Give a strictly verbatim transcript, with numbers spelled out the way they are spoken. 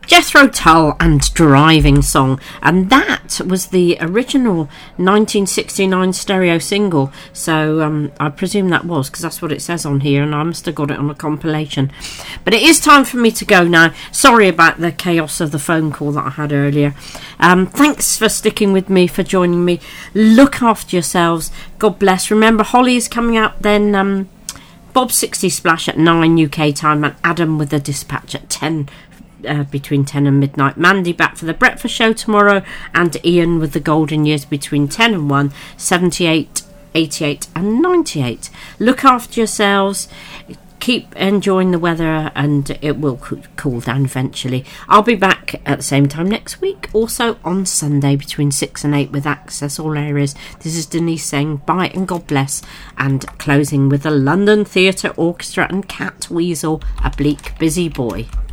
Jethro Tull and Driving Song, and that was the original nineteen sixty-nine stereo single, so um, I presume that was, because that's what it says on here, and I must have got it on a compilation. But it is time for me to go now. Sorry about the chaos of the phone call that I had earlier. Um, thanks for sticking with me, for joining me. Look after yourselves. God bless. Remember, Holly is coming out then, um, Bob sixty Splash at nine U K time, and Adam with the Dispatch at ten. Uh, between ten and midnight. Mandy back for the breakfast show tomorrow, and Ian with the golden years between ten and one, seventy-eight, eighty-eight and ninety-eight. Look after yourselves, keep enjoying the weather, and it will cool down eventually. I'll be back at the same time next week, also on Sunday between six and eight with Access All Areas. This is Denise saying bye and God bless, and closing with the London Theatre Orchestra and Cat Weasel, A Bleak Busy Boy.